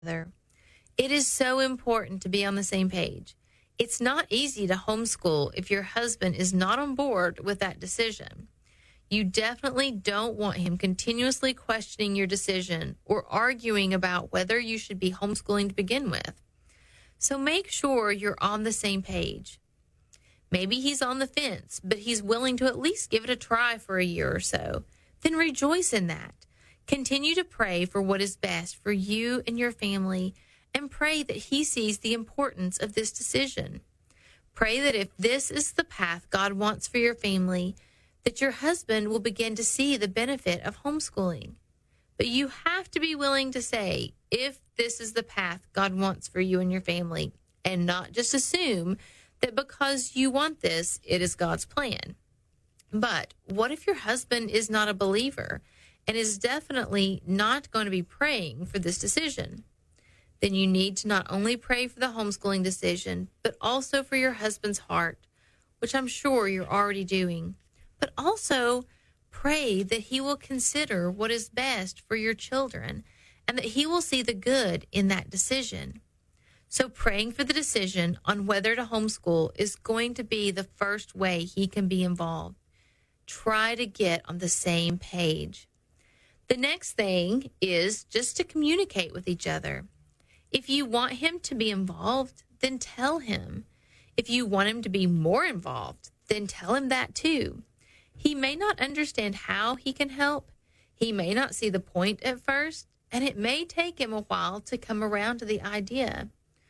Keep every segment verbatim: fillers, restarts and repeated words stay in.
It is so important to be on the same page. It's not easy to homeschool if your husband is not on board with that decision. You definitely don't want him continuously questioning your decision or arguing about whether you should be homeschooling to begin with. So make sure you're on the same page. Maybe he's on the fence, but he's willing to at least give it a try for a year or so. Then rejoice in that. Continue to pray for what is best for you and your family, and pray that he sees the importance of this decision. Pray that if this is the path God wants for your family, that your husband will begin to see the benefit of homeschooling. But you have to be willing to say, if this is the path God wants for you and your family, and not just assume that because you want this, it is God's plan. But what if your husband is not a believer and is definitely not going to be praying for this decision? Then you need to not only pray for the homeschooling decision, but also for your husband's heart, which I'm sure you're already doing. But also pray that he will consider what is best for your children and that he will see the good in that decision. So praying for the decision on whether to homeschool is going to be the first way he can be involved. Try to get on the same page. The next thing is just to communicate with each other. If you want him to be involved, then tell him. If you want him to be more involved, then tell him that too. He may not understand how he can help. He may not see the point at first, and it may take him a while to come around to the idea.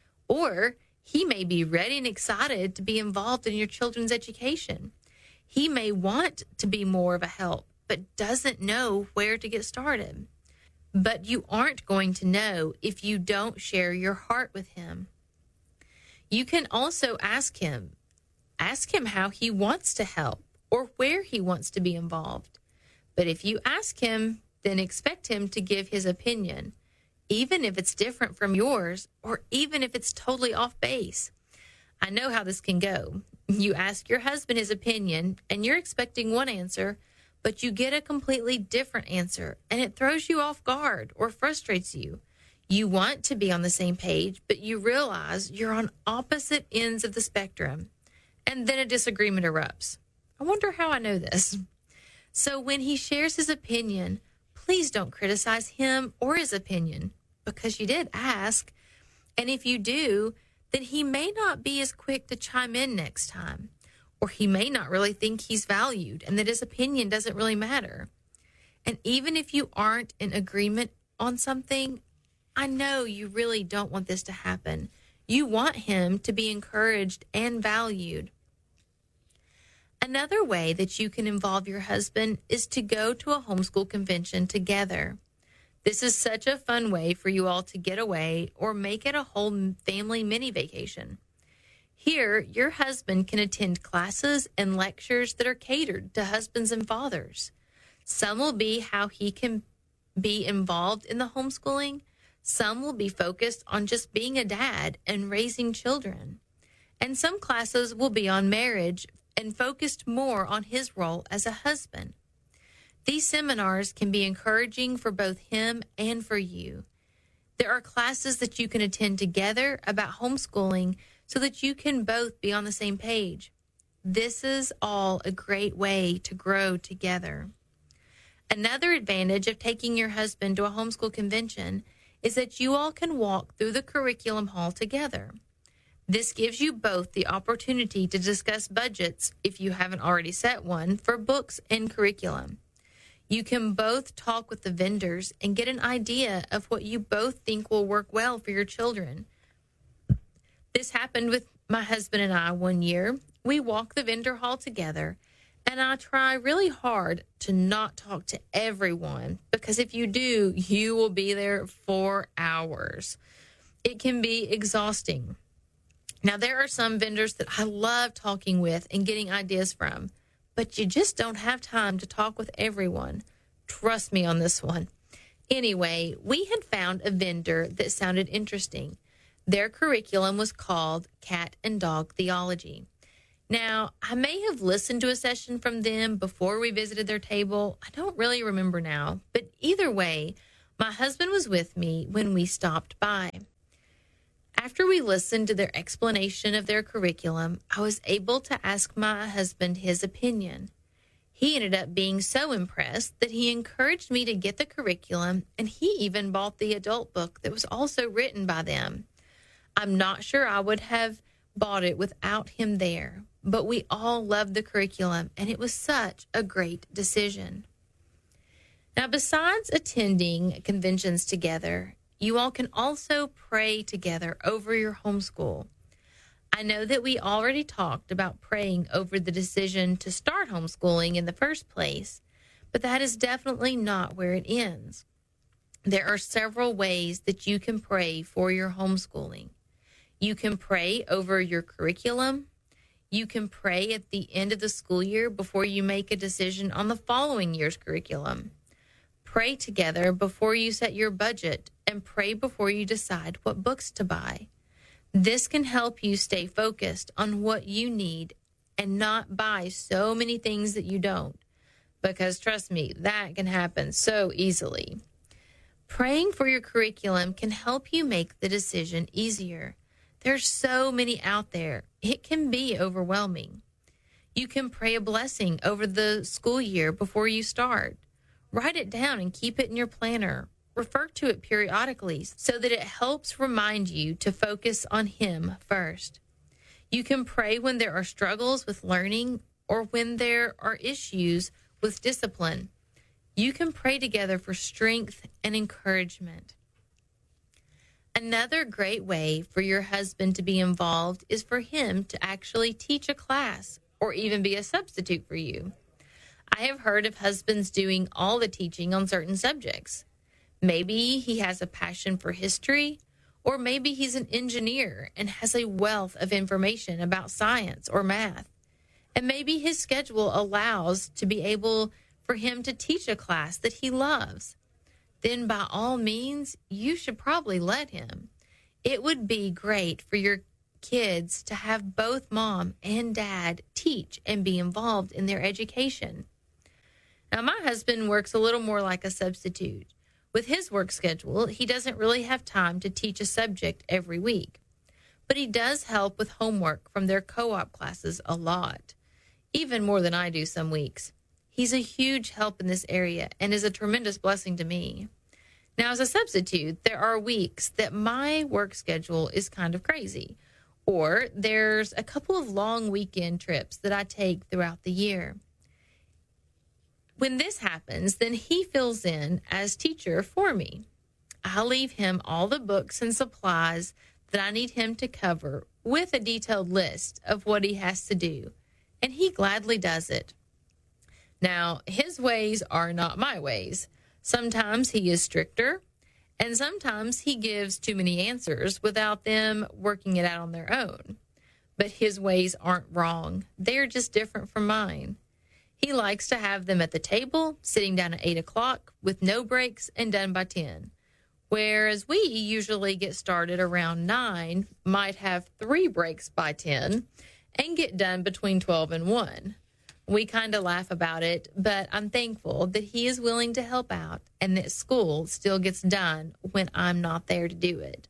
Or he may be ready and excited to be involved in your children's education. He may want to be more of a help, but doesn't know where to get started. But you aren't going to know if you don't share your heart with him. You can also ask him. Ask him how he wants to help or where he wants to be involved. But if you ask him, then expect him to give his opinion, even if it's different from yours or even if it's totally off base. I know how this can go. You ask your husband his opinion and you're expecting one answer, but you get a completely different answer, and it throws you off guard or frustrates you. You want to be on the same page, but you realize you're on opposite ends of the spectrum, and then a disagreement erupts. I wonder how I know this. So when he shares his opinion, please don't criticize him or his opinion, because you did ask, and if you do, then he may not be as quick to chime in next time. Or he may not really think he's valued and that his opinion doesn't really matter. And even if you aren't in agreement on something, I know you really don't want this to happen. You want him to be encouraged and valued. Another way that you can involve your husband is to go to a homeschool convention together. This is such a fun way for you all to get away or make it a whole family mini vacation. Here, your husband can attend classes and lectures that are catered to husbands and fathers. Some will be how he can be involved in the homeschooling. Some will be focused on just being a dad and raising children. And some classes will be on marriage and focused more on his role as a husband. These seminars can be encouraging for both him and for you. There are classes that you can attend together about homeschooling so that you can both be on the same page. This is all a great way to grow together. Another advantage of taking your husband to a homeschool convention is that you all can walk through the curriculum hall together. This gives you both the opportunity to discuss budgets, if you haven't already set one, for books and curriculum. You can both talk with the vendors and get an idea of what you both think will work well for your children. This happened with my husband and I one year. We walked the vendor hall together, and I try really hard to not talk to everyone, because if you do, you will be there for hours. It can be exhausting. Now, there are some vendors that I love talking with and getting ideas from, but you just don't have time to talk with everyone. Trust me on this one. Anyway, we had found a vendor that sounded interesting. Their curriculum was called Cat and Dog Theology. Now, I may have listened to a session from them before we visited their table. I don't really remember now. But either way, My husband was with me when we stopped by. After we listened to their explanation of their curriculum, I was able to ask my husband his opinion. He ended up being so impressed that he encouraged me to get the curriculum, and he even bought the adult book that was also written by them. I'm not sure I would have bought it without him there, but we all loved the curriculum, and it was such a great decision. Now, besides attending conventions together, you all can also pray together over your homeschool. I know that we already talked about praying over the decision to start homeschooling in the first place, but that is definitely not where it ends. There are several ways that you can pray for your homeschooling. You can pray over your curriculum. You can pray at the end of the school year before you make a decision on the following year's curriculum. Pray together before you set your budget, and pray before you decide what books to buy. This can help you stay focused on what you need and not buy so many things that you don't, because trust me, that can happen so easily. Praying for your curriculum can help you make the decision easier. There's so many out there. It can be overwhelming. You can pray a blessing over the school year before you start. Write it down and keep it in your planner. Refer to it periodically so that it helps remind you to focus on Him first. You can pray when there are struggles with learning or when there are issues with discipline. You can pray together for strength and encouragement. Another great way for your husband to be involved is for him to actually teach a class or even be a substitute for you. I have heard of husbands doing all the teaching on certain subjects. Maybe he has a passion for history, or maybe he's an engineer and has a wealth of information about science or math. And maybe his schedule allows to be able for him to teach a class that he loves. Then by all means, you should probably let him. It would be great for your kids to have both mom and dad teach and be involved in their education. Now, my husband works a little more like a substitute. With his work schedule, he doesn't really have time to teach a subject every week. But he does help with homework from their co-op classes a lot, even more than I do some weeks. He's a huge help in this area and is a tremendous blessing to me. Now, as a substitute, there are weeks that my work schedule is kind of crazy, or there's a couple of long weekend trips that I take throughout the year. When this happens, then he fills in as teacher for me. I leave him all the books and supplies that I need him to cover with a detailed list of what he has to do, and he gladly does it. Now, his ways are not my ways. Sometimes he is stricter, and sometimes he gives too many answers without them working it out on their own. But his ways aren't wrong. They're just different from mine. He likes to have them at the table, sitting down at eight o'clock with no breaks and done by ten. Whereas we usually get started around nine, might have three breaks by ten, and get done between twelve and one. We kind of laugh about it, but I'm thankful that he is willing to help out and that school still gets done when I'm not there to do it.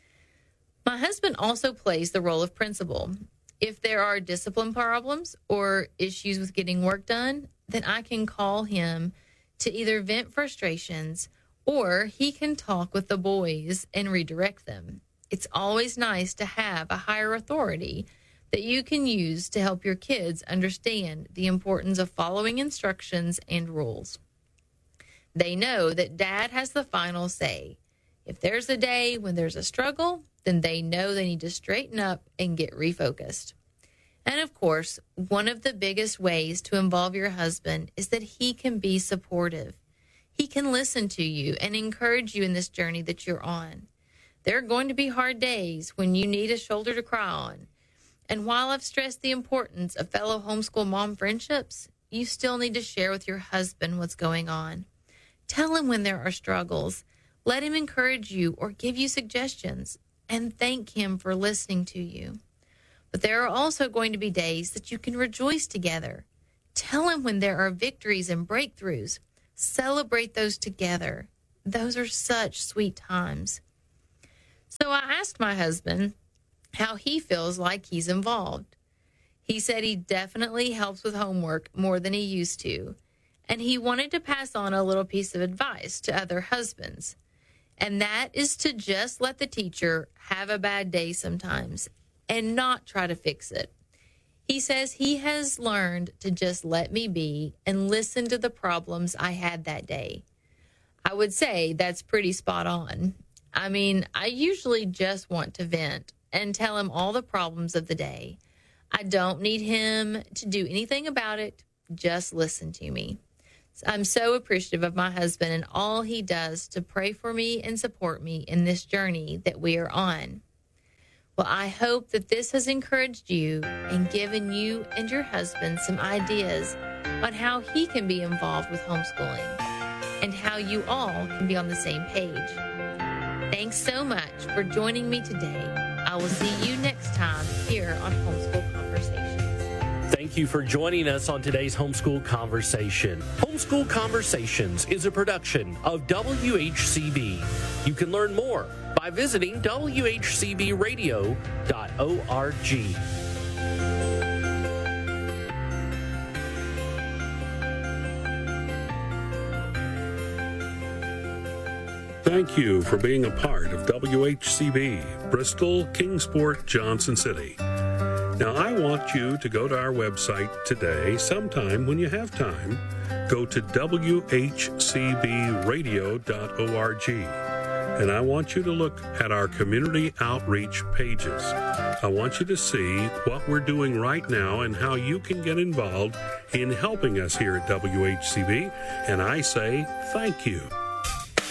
My husband also plays the role of principal. If there are discipline problems or issues with getting work done, then I can call him to either vent frustrations or he can talk with the boys and redirect them. It's always nice to have a higher authority that you can use to help your kids understand the importance of following instructions and rules. They know that Dad has the final say. If there's a day when there's a struggle, then they know they need to straighten up and get refocused. And of course, one of the biggest ways to involve your husband is that he can be supportive. He can listen to you and encourage you in this journey that you're on. There are going to be hard days when you need a shoulder to cry on. And while I've stressed the importance of fellow homeschool mom friendships, you still need to share with your husband what's going on. Tell him when there are struggles. Let him encourage you or give you suggestions, and thank him for listening to you. But there are also going to be days that you can rejoice together. Tell him when there are victories and breakthroughs. Celebrate those together. those are such sweet times. So I asked my husband how he feels like he's involved. He said he definitely helps with homework more than he used to, and he wanted to pass on a little piece of advice to other husbands, and that is to just let the teacher have a bad day sometimes and not try to fix it. He says he has learned to just let me be and listen to the problems I had that day. I would say that's pretty spot on. I mean, I usually just want to vent and tell him all the problems of the day. I don't need him to do anything about it. Just listen to me. I'm so appreciative of my husband and all he does to pray for me and support me in this journey that we are on. Well, I hope that this has encouraged you and given you and your husband some ideas on how he can be involved with homeschooling and how you all can be on the same page. Thanks so much for joining me today. I will see you next time here on Homeschool Conversations. Thank you for joining us on today's Homeschool Conversation. Homeschool Conversations is a production of W H C B. You can learn more by visiting W H C B radio dot org. Thank you for being a part of W H C B, Bristol, Kingsport, Johnson City. Now, I want you to go to our website today, sometime when you have time. Go to W H C B radio dot org, and I want you to look at our community outreach pages. I want you to see what we're doing right now and how you can get involved in helping us here at W H C B, and I say thank you.